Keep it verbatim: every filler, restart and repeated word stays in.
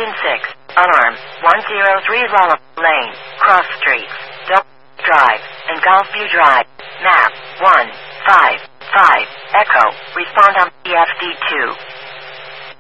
Engine six. Alarm. one oh three Lollipop Lane. Cross Streets. Double Drive. And Golfview Drive. Map. one five five. Echo. Respond on P F D two.